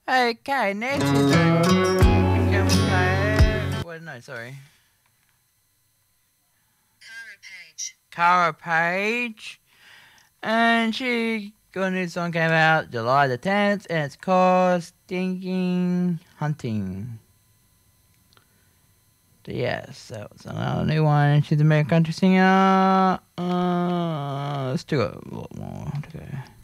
Okay, next is can we play? Well, no, sorry. Cara Page. And she got a new song came out July the 10th, and it's called Stinking Hunting. So yes, that was another new one. She's an American country singer. Let's do a lot more. Okay.